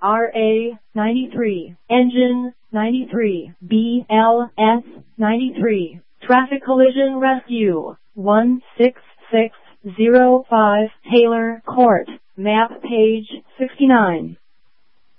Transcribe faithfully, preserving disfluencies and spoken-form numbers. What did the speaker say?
R A ninety-three, Engine ninety-three, B L S ninety-three, Traffic Collision Rescue one six six zero five, Taylor Court, map page sixty-nine.